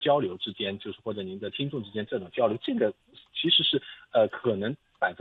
交流之间，就是或者您的听众之间这种交流，这个其实是可能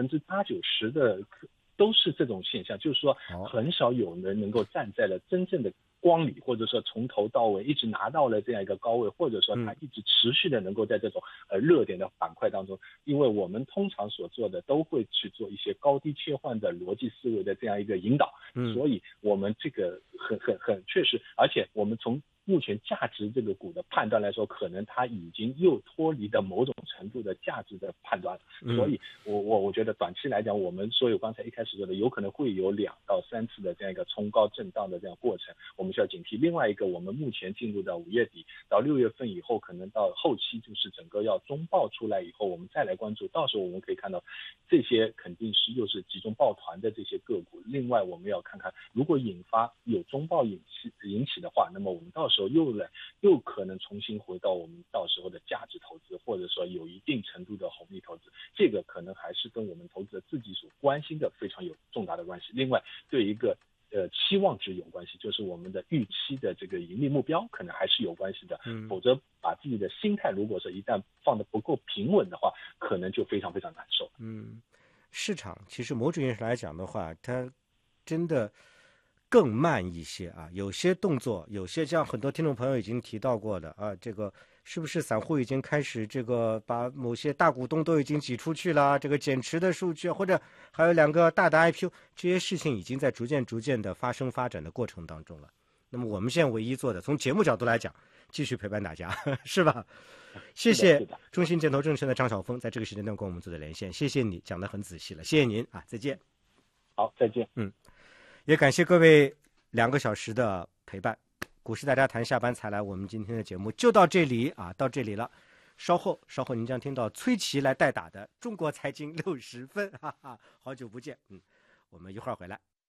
80%-90%的都是这种现象，就是说很少有人能够站在了真正的光里，或者说从头到尾一直拿到了这样一个高位，或者说他一直持续的能够在这种热点的板块当中，因为我们通常所做的都会去做一些高低切换的逻辑思维的这样一个引导，所以我们这个很确实，而且我们从目前价值这个股的判断来说，可能它已经又脱离了某种程度的价值的判断了，所以我觉得短期来讲，我们所有刚才一开始说的，有可能会有2到3次的这样一个冲高震荡的这样过程，我们需要警惕。另外一个，我们目前进入到5月底到6月份以后，可能到后期就是整个要中报出来以后，我们再来关注，到时候我们可以看到这些肯定是又是集中抱团的这些个股。另外我们要看看，如果引发有中报引起的话，那么我们到时候又可能重新回到我们到时候的价值投资，或者说有一定程度的红利投资，这个可能还是跟我们投资者自己所关心的非常有重大的关系。另外对一个期望值有关系，就是我们的预期的这个盈利目标可能还是有关系的，否则把自己的心态如果说一旦放得不够平稳的话，可能就非常非常难受。 市场其实某种意义上来讲的话，它真的更慢一些啊，有些动作，有些像很多听众朋友已经提到过的啊，这个是不是散户已经开始这个把某些大股东都已经挤出去了，这个减持的数据，或者还有2个大的 IPO， 这些事情已经在逐渐的发展的过程当中了。那么我们现在唯一做的，从节目角度来讲，继续陪伴大家，是吧？谢谢中信建投证券的张晓峰在这个时间段跟我们做的连线，谢谢你讲得很仔细了，谢谢您啊，再见。 好，再见。 也感谢各位2个小时的陪伴。股市大家谈下班才来，我们今天的节目就到这里啊，到这里了。稍后您将听到崔琦来代打的中国财经60分，哈哈，好久不见。我们一会儿回来。